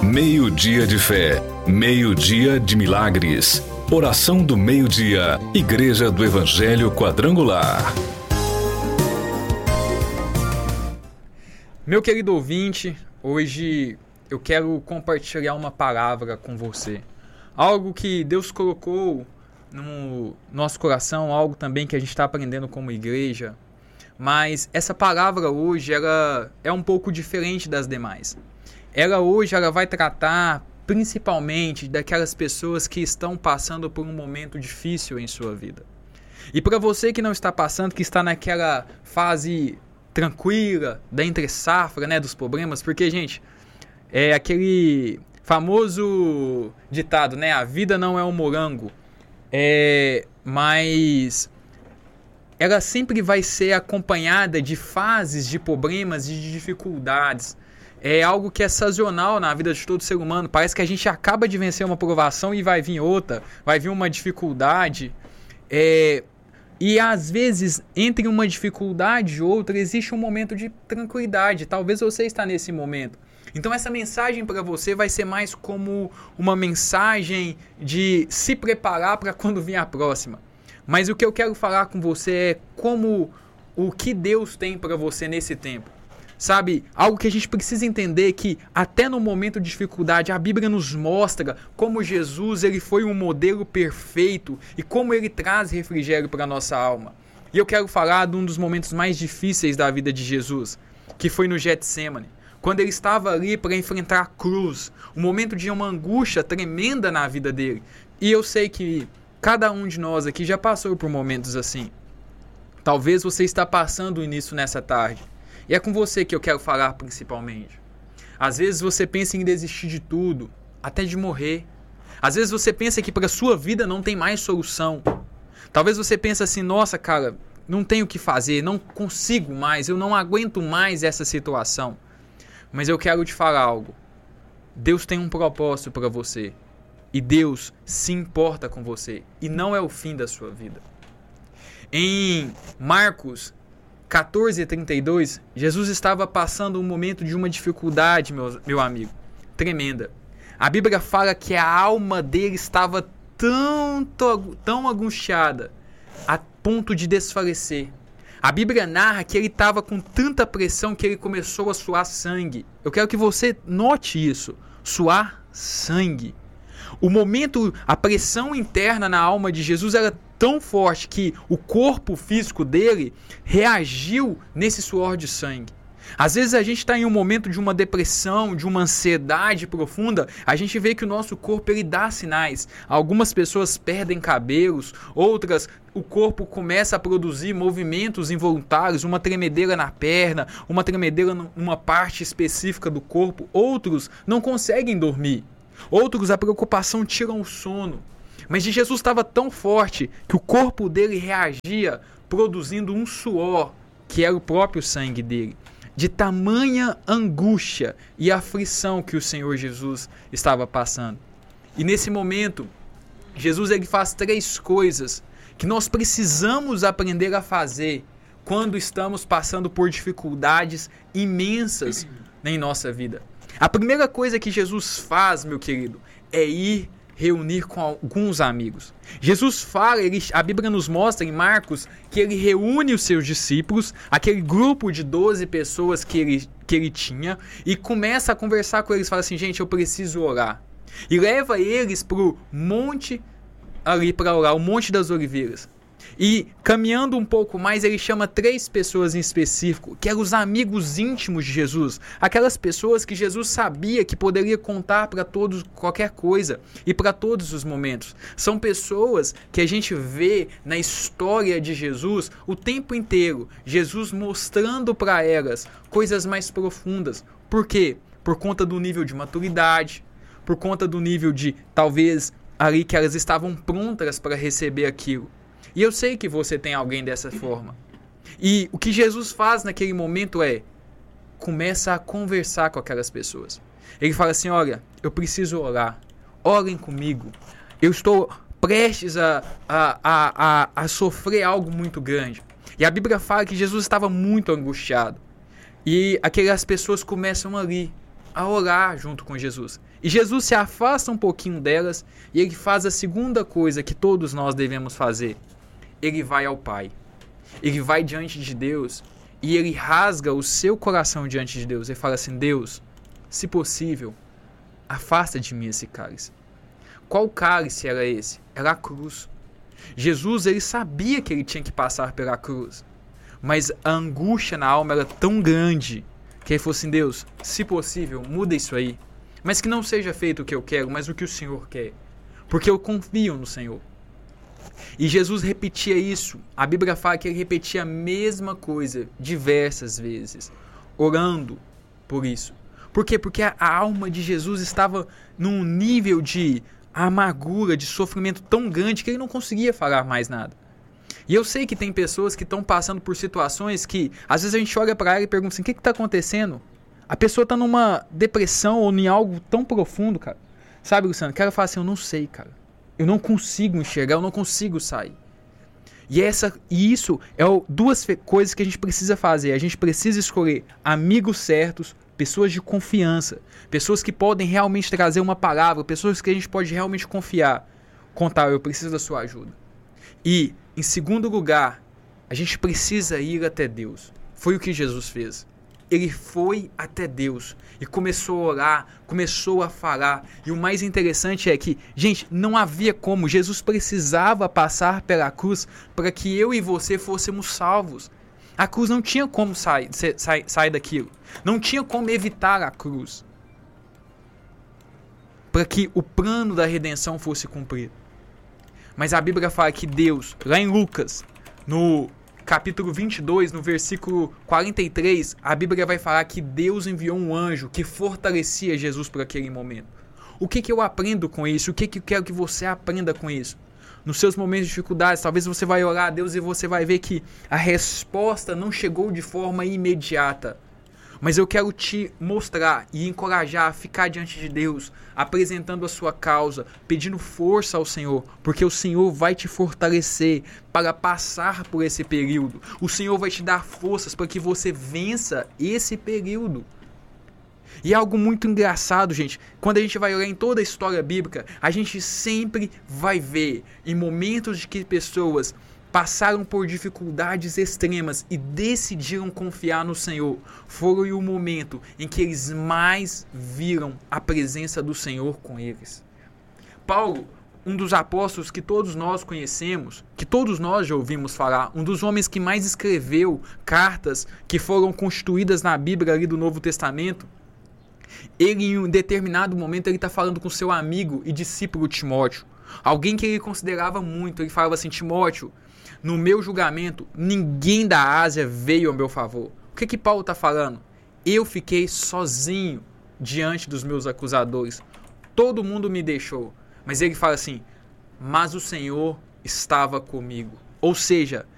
Meio-dia de fé, meio-dia de milagres. Oração do meio-dia, Igreja do Evangelho Quadrangular. Meu querido ouvinte, hoje eu quero compartilhar uma palavra com você. Algo que Deus colocou no nosso coração, algo também que a gente está aprendendo como igreja. Mas essa palavra hoje, ela é um pouco diferente das demais. Ela vai tratar principalmente daquelas pessoas que estão passando por um momento difícil em sua vida. E para você que não está passando, que está naquela fase tranquila, da entre-safra, né, dos problemas, porque, gente, é aquele famoso ditado, né, a vida não é um morango, mas ela sempre vai ser acompanhada de fases de problemas e de dificuldades. É algo que é sazonal na vida de todo ser humano. Parece que a gente acaba de vencer uma provação e vai vir outra, vai vir uma dificuldade. E às vezes, entre uma dificuldade e outra, existe um momento de tranquilidade. Talvez você está nesse momento. Então essa mensagem para você vai ser mais como uma mensagem de se preparar para quando vir a próxima. Mas o que eu quero falar com você é como o que Deus tem para você nesse tempo. Sabe, algo que a gente precisa entender que até no momento de dificuldade a Bíblia nos mostra como Jesus ele foi um modelo perfeito e como ele traz refrigério para a nossa alma. E eu quero falar de um dos momentos mais difíceis da vida de Jesus, que foi no Getsêmani, quando ele estava ali para enfrentar a cruz, um momento de uma angústia tremenda na vida dele. E eu sei que cada um de nós aqui já passou por momentos assim. Talvez você está passando nisso nessa tarde. E é com você que eu quero falar principalmente. Às vezes você pensa em desistir de tudo, até de morrer. Às vezes você pensa que para a sua vida não tem mais solução. Talvez você pense assim, nossa cara, não tenho o que fazer, não consigo mais, eu não aguento mais essa situação. Mas eu quero te falar algo. Deus tem um propósito para você. E Deus se importa com você. E não é o fim da sua vida. Em Marcos 14:32, Jesus estava passando um momento de uma dificuldade, meu amigo, tremenda. A Bíblia fala que a alma dele estava tão angustiada, a ponto de desfalecer. A Bíblia narra que ele estava com tanta pressão que ele começou a suar sangue. Eu quero que você note isso, suar sangue. O momento, a pressão interna na alma de Jesus era tão forte que o corpo físico dele reagiu nesse suor de sangue. Às vezes a gente está em um momento de uma depressão, de uma ansiedade profunda, a gente vê que o nosso corpo ele dá sinais. Algumas pessoas perdem cabelos, outras o corpo começa a produzir movimentos involuntários, uma tremedeira na perna, uma tremedeira numa parte específica do corpo. Outros não conseguem dormir. Outros a preocupação tira o sono. Mas de Jesus estava tão forte que o corpo dele reagia produzindo um suor, que era o próprio sangue dele. De tamanha angústia e aflição que o Senhor Jesus estava passando. E nesse momento, Jesus ele faz 3 coisas que nós precisamos aprender a fazer quando estamos passando por dificuldades imensas em nossa vida. A primeira coisa que Jesus faz, meu querido, é ir reunir com alguns amigos. Jesus fala, a Bíblia nos mostra em Marcos que ele reúne os seus discípulos, aquele grupo de 12 pessoas que ele tinha, e começa a conversar com eles, fala assim, gente, eu preciso orar. E leva eles para o monte ali para orar, o Monte das Oliveiras. E caminhando um pouco mais, ele chama 3 pessoas em específico, que eram os amigos íntimos de Jesus. Aquelas pessoas que Jesus sabia que poderia contar para todos qualquer coisa e para todos os momentos. São pessoas que a gente vê na história de Jesus o tempo inteiro. Jesus mostrando para elas coisas mais profundas. Por quê? Por conta do nível de maturidade, por conta do nível de, talvez, ali que elas estavam prontas para receber aquilo. E eu sei que você tem alguém dessa forma. E o que Jesus faz naquele momento é começa a conversar com aquelas pessoas. Ele fala assim, olha, eu preciso orar. Orem comigo. Eu estou prestes a sofrer algo muito grande. E a Bíblia fala que Jesus estava muito angustiado. E aquelas pessoas começam ali a orar junto com Jesus. E Jesus se afasta um pouquinho delas e ele faz a segunda coisa que todos nós devemos fazer. Ele vai ao Pai. Ele vai diante de Deus e ele rasga o seu coração diante de Deus. Ele fala assim: Deus, se possível, afasta de mim esse cálice. Qual cálice era esse? Era a cruz. Jesus, ele sabia que ele tinha que passar pela cruz. Mas a angústia na alma era tão grande que ele falou assim: Deus, se possível, muda isso aí. Mas que não seja feito o que eu quero, mas o que o Senhor quer. Porque eu confio no Senhor. E Jesus repetia isso. A Bíblia fala que ele repetia a mesma coisa diversas vezes, orando por isso. Por quê? Porque a alma de Jesus estava num nível de amargura, de sofrimento tão grande que ele não conseguia falar mais nada. E eu sei que tem pessoas que estão passando por situações que, às vezes a gente olha para ela e pergunta assim: o que está acontecendo? A pessoa está numa depressão ou em algo tão profundo, cara. Sabe, Luciano? Que ela fala assim: eu não sei, cara. Eu não consigo enxergar, eu não consigo sair. E isso é duas coisas que a gente precisa fazer. A gente precisa escolher amigos certos, pessoas de confiança, pessoas que podem realmente trazer uma palavra, pessoas que a gente pode realmente confiar. Contar: eu preciso da sua ajuda. E, em segundo lugar, a gente precisa ir até Deus. Foi o que Jesus fez. Ele foi até Deus e começou a orar, começou a falar. E o mais interessante é que, gente, não havia como. Jesus precisava passar pela cruz para que eu e você fôssemos salvos. A cruz não tinha como sair daquilo. Não tinha como evitar a cruz. Para que o plano da redenção fosse cumprido. Mas a Bíblia fala que Deus, lá em Lucas, no capítulo 22, no versículo 43, a Bíblia vai falar que Deus enviou um anjo que fortalecia Jesus por aquele momento. O que eu aprendo com isso? O que eu quero que você aprenda com isso? Nos seus momentos de dificuldades, talvez você vai orar a Deus e você vai ver que a resposta não chegou de forma imediata. Mas eu quero te mostrar e encorajar a ficar diante de Deus, apresentando a sua causa, pedindo força ao Senhor, porque o Senhor vai te fortalecer para passar por esse período. O Senhor vai te dar forças para que você vença esse período. E é algo muito engraçado, gente. Quando a gente vai olhar em toda a história bíblica, a gente sempre vai ver em momentos de que pessoas passaram por dificuldades extremas e decidiram confiar no Senhor. Foi o momento em que eles mais viram a presença do Senhor com eles. Paulo, um dos apóstolos que todos nós conhecemos, que todos nós já ouvimos falar, um dos homens que mais escreveu cartas que foram constituídas na Bíblia ali do Novo Testamento, ele em um determinado momento ele está falando com seu amigo e discípulo Timóteo, alguém que ele considerava muito. Ele falava assim: Timóteo, no meu julgamento, ninguém da Ásia veio ao meu favor. O que Paulo está falando? Eu fiquei sozinho diante dos meus acusadores. Todo mundo me deixou. Mas ele fala assim: mas o Senhor estava comigo. Ou seja,